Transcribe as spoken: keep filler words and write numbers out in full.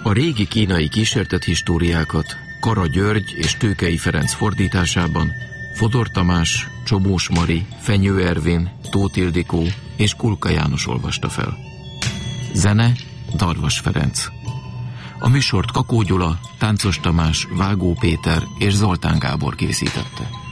A régi kínai kísértett históriákat Kara György és Tőkei Ferenc fordításában Fodor Tamás, Csobós Mari, Fenyő Ervin, Tóth Ildikó és Kulka János olvasta fel. Zene Darvas Ferenc. A műsort Kakó Gyula, Táncos Tamás, Vágó Péter és Zoltán Gábor készítette.